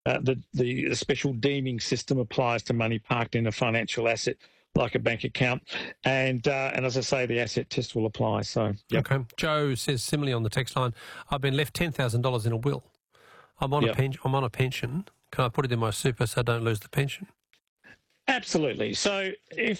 the special deeming system applies to money parked in a financial asset like a bank account, and as I say, the asset test will apply. So, yep. Okay. Joe says similarly on the text line, I've been left $10,000 in a will. I'm on a pension. Can I put it in my super so I don't lose the pension? Absolutely. So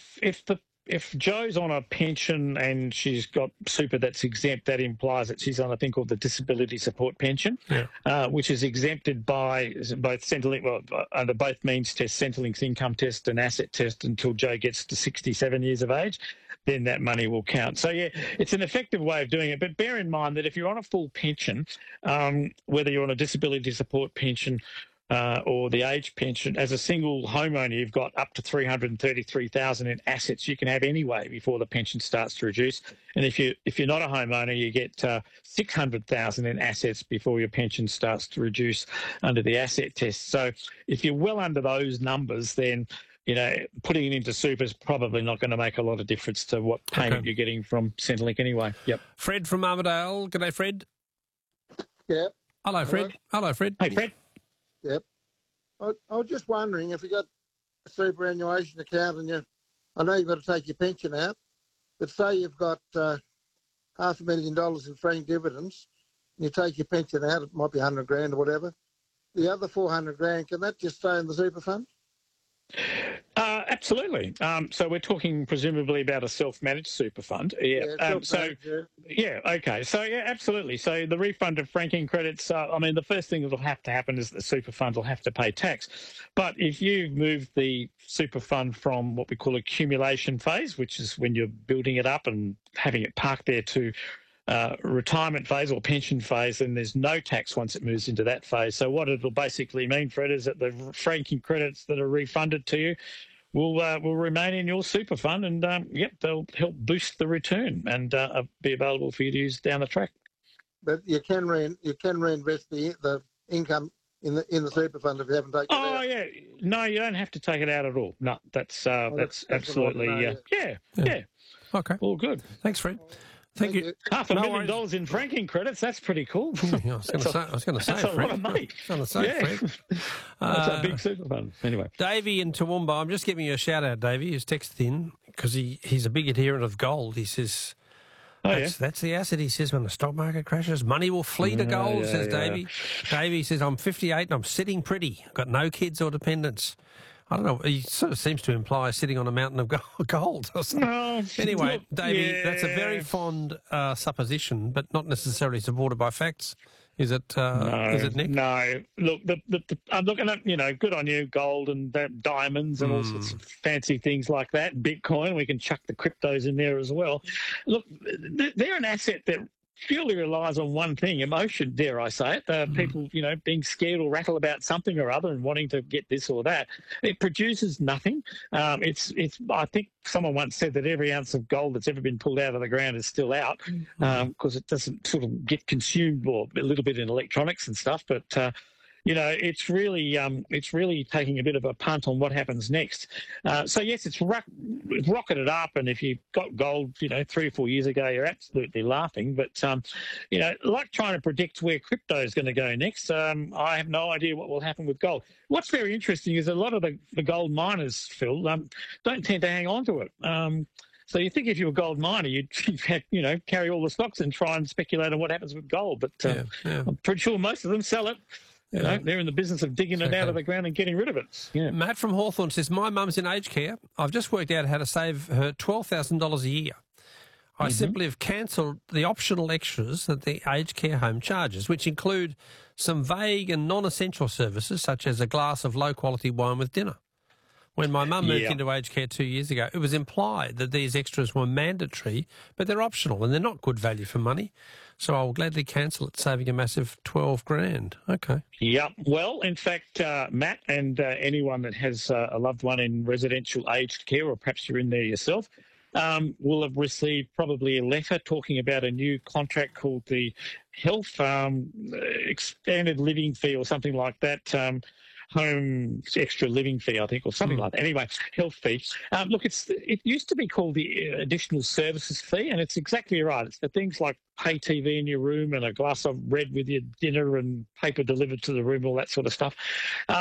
if Joe's on a pension and she's got super that's exempt, that implies that she's on a thing called the disability support pension, which is exempted by both Centrelink, under both means tests, Centrelink's income test and asset test, until Joe gets to 67 years of age. Then that money will count. So, yeah, it's an effective way of doing it. But bear in mind that if you're on a full pension, whether you're on a disability support pension or the age pension, as a single homeowner, you've got up to $333,000 in assets you can have anyway before the pension starts to reduce. And if you're not a homeowner, you get $600,000 in assets before your pension starts to reduce under the asset test. So if you're well under those numbers, then putting it into super is probably not going to make a lot of difference to what payment you're getting from Centrelink anyway. Yep. Fred from Armidale. G'day, Fred. Yep. Hello, Fred. Hello, Fred. Hey, Fred. Yep. I was just wondering, if you got a superannuation account and I know you've got to take your pension out, but say you've got $500,000 in franking dividends, and you take your pension out, it might be $100,000 or whatever. The other $400,000, can that just stay in the super fund? Absolutely. So we're talking presumably about a self-managed super fund. Yeah. Okay. So, yeah, absolutely. So the refund of franking credits, the first thing that will have to happen is the super fund will have to pay tax. But if you move the super fund from what we call accumulation phase, which is when you're building it up and having it parked there, to retirement phase or pension phase, then there's no tax once it moves into that phase. So what it'll basically mean, Fred, is that the franking credits that are refunded to you will remain in your super fund, and they'll help boost the return and be available for you to use down the track. But you can reinvest the income in the super fund if you haven't taken it out. Oh yeah, no, you don't have to take it out at all. No, that's absolutely yeah. Okay, all good. Thanks, Fred. Thank you. $500,000 in franking credits, that's pretty cool. I was going to say, that's a Fred. lot of money. Fred. That's a big super fund. Anyway. Davey in Toowoomba, I'm just giving you a shout-out, Davey, who's texted in, because he's a big adherent of gold. He says, that's the asset, he says, when the stock market crashes. Money will flee to gold, says Davey. Davey says, I'm 58 and I'm sitting pretty. I've got no kids or dependents. I don't know. He sort of seems to imply sitting on a mountain of gold. Anyway, Davey, that's a very fond supposition, but not necessarily supported by facts. Is it, Nick? No. Look, I'm looking at, good on you, gold and diamonds and all sorts of fancy things like that. Bitcoin, we can chuck the cryptos in there as well. Look, they're an asset that purely relies on one thing, emotion, dare I say it. People, being scared or rattled about something or other and wanting to get this or that. It produces nothing. It's. I think someone once said that every ounce of gold that's ever been pulled out of the ground is still out, because it doesn't sort of get consumed, or a little bit in electronics and stuff. But it's really taking a bit of a punt on what happens next. So yes, it's rocketed up, and if you got gold, 3 or 4 years ago, you're absolutely laughing. But like trying to predict where crypto is going to go next, I have no idea what will happen with gold. What's very interesting is a lot of the gold miners, Phil, don't tend to hang on to it. So you think if you're a gold miner, you'd carry all the stocks and try and speculate on what happens with gold. But I'm pretty sure most of them sell it. They're in the business of digging it out of the ground and getting rid of it. Yeah. Matt from Hawthorn says, my mum's in aged care. I've just worked out how to save her $12,000 a year. I simply have cancelled the optional extras that the aged care home charges, which include some vague and non-essential services, such as a glass of low-quality wine with dinner. When my mum moved into aged care 2 years ago, it was implied that these extras were mandatory, but they're optional and they're not good value for money. So I will gladly cancel it, saving a massive $12,000. Okay. Yeah. Well, in fact, Matt, and anyone that has a loved one in residential aged care, or perhaps you're in there yourself, will have received probably a letter talking about a new contract called the Health Expanded Living Fee or something like that. home extra living fee, I think, or something like that. Anyway, health fee. Look, it used to be called the additional services fee, and it's exactly right. It's for things like pay TV in your room and a glass of red with your dinner and paper delivered to the room, all that sort of stuff.